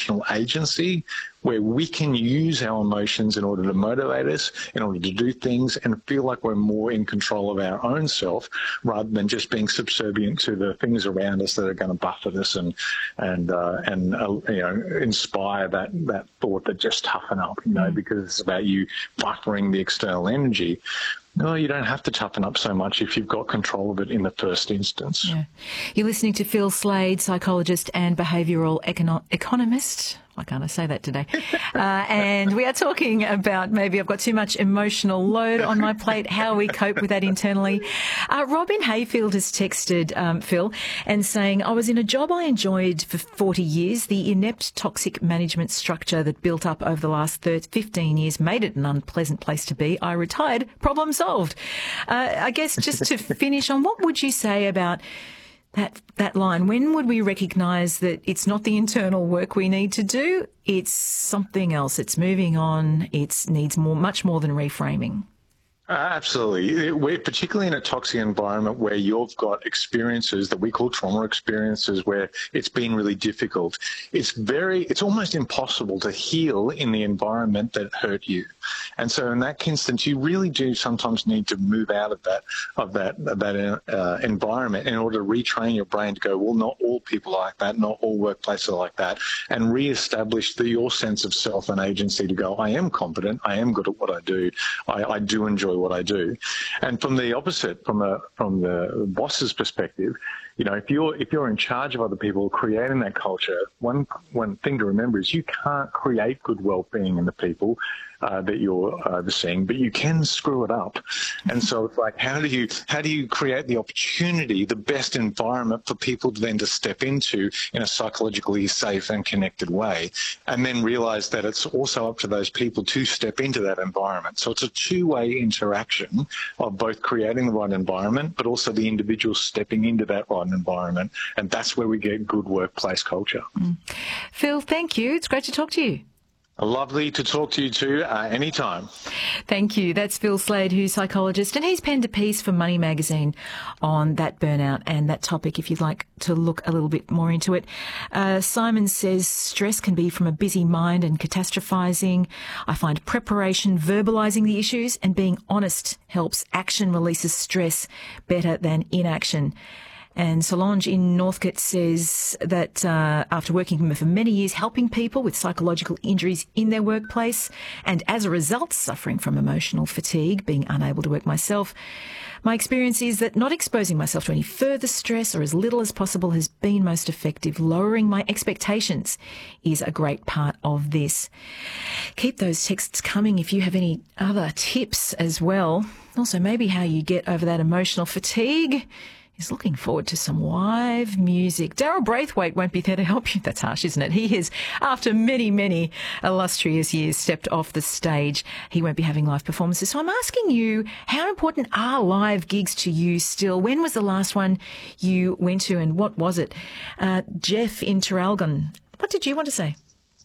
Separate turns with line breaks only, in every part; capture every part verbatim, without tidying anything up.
emotional agency where we can use our emotions in order to motivate us, in order to do things and feel like we're more in control of our own self rather than just being subservient to the things around us that are going to buffet us and and uh, and uh, you know inspire that that thought that just toughen up, you know, because it's about you buffering the external energy. No, you don't have to toughen up so much if you've got control of it in the first instance.
Yeah. You're listening to Phil Slade, psychologist and behavioural econo- economist. Why can't I say that today? Uh, and we are talking about maybe I've got too much emotional load on my plate, how we cope with that internally. Uh, Robin Hayfield has texted um, Phil and saying, I was in a job I enjoyed for forty years. The inept toxic management structure that built up over the last thirty, fifteen years made it an unpleasant place to be. I retired, problem solved. Uh, I guess just to finish on, what would you say about That that line, when would we recognise that it's not the internal work we need to do, it's something else, it's moving on, it needs more, much more than reframing?
Uh, absolutely. We're particularly in a toxic environment where you've got experiences that we call trauma experiences where it's been really difficult. It's very, it's almost impossible to heal in the environment that hurt you. And so in that instance, you really do sometimes need to move out of that, of that, of that uh, environment in order to retrain your brain to go, well, not all people are like that, not all workplaces are like that, and reestablish the, your sense of self and agency to go, I am competent, I am good at what I do, I, I do enjoy what I do. And from the opposite, from a from the boss's perspective, you know, if you're if you're in charge of other people creating that culture, one one thing to remember is you can't create good well-being in the people uh, that you're uh, overseeing, but you can screw it up. And so it's like, how do you how do you create the opportunity, the best environment for people to then to step into in a psychologically safe and connected way, and then realize that it's also up to those people to step into that environment. So it's a two-way interaction of both creating the right environment, but also the individual stepping into that right environment, and that's where we get good workplace culture.
Mm. Phil, thank you. It's great to talk to you.
Lovely to talk to you too, uh, anytime.
Thank you. That's Phil Slade, who's a psychologist, and he's penned a piece for Money Magazine on that burnout and that topic if you'd like to look a little bit more into it. Uh, Simon says stress can be from a busy mind and catastrophising. I find preparation, verbalising the issues and being honest helps. Action releases stress better than inaction. And Solange in Northcote says that uh, after working for many years helping people with psychological injuries in their workplace and as a result suffering from emotional fatigue, being unable to work myself, my experience is that not exposing myself to any further stress or as little as possible has been most effective. Lowering my expectations is a great part of this. Keep those texts coming if you have any other tips as well. Also, maybe how you get over that emotional fatigue. He's looking forward to some live music. Daryl Braithwaite won't be there to help you. That's harsh, isn't it? He has, after many, many illustrious years, stepped off the stage. He won't be having live performances. So I'm asking you, how important are live gigs to you still? When was the last one you went to and what was it? Uh, Jeff in Traralgon, what did you want to say?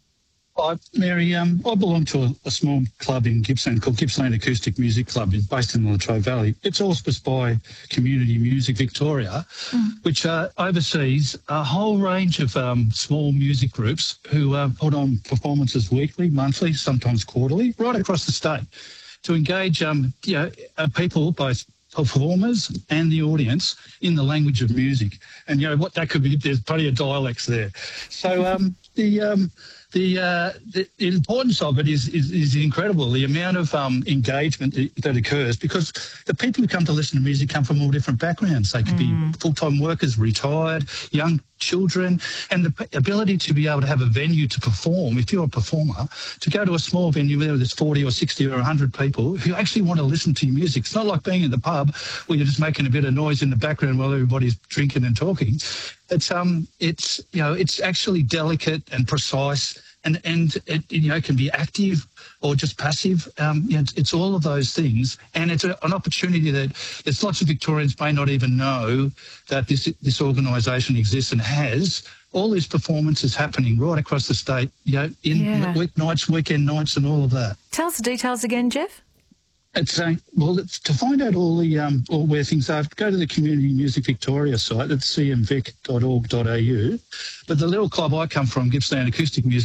Hi, Mary. Um, I belong to a, a small club in Gippsland called Gippsland Acoustic Music Club. It's based in the Latrobe Valley. It's auspiced by Community Music Victoria, mm. which uh, oversees a whole range of um, small music groups who uh, put on performances weekly, monthly, sometimes quarterly, right across the state to engage um, you know, uh, people, both performers and the audience, in the language of music. And, you know, what that could be, there's plenty of dialects there. So um, the... Um, The, uh, the importance of it is, is, is incredible, the amount of um, engagement that occurs, because the people who come to listen to music come from all different backgrounds. They could mm. be full-time workers, retired, young children, and the ability to be able to have a venue to perform, if you're a performer, to go to a small venue where there's forty or sixty or one hundred people who actually want to listen to your music. It's not like being in the pub where you're just making a bit of noise in the background while everybody's drinking and talking. It's um, it's you know, it's actually delicate and precise, and and it you know can be active or just passive. Um, you know, it's, it's all of those things, and it's a, an opportunity that there's lots of Victorians may not even know that this this organisation exists and has all these performances happening right across the state. You know, in
yeah.
weeknights, weekend nights, and all of that.
Tell us the details again, Jeff.
It's saying, well, it's, to find out all the um, all where things are, go to the Community Music Victoria site at c m vic dot org dot a u. But the little club I come from, Gippsland Acoustic Music